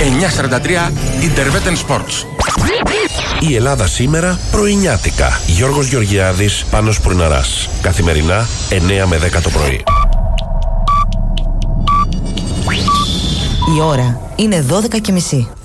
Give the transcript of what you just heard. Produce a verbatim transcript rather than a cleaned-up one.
εννιά σαράντα τρία Intervetten Sports. Η Ελλάδα σήμερα πρωινιάτικα. Γιώργος Γεωργιάδης, Πάνος Πουρναράς. Καθημερινά εννιά με δέκα το πρωί. Η ώρα είναι δώδεκα και μισή.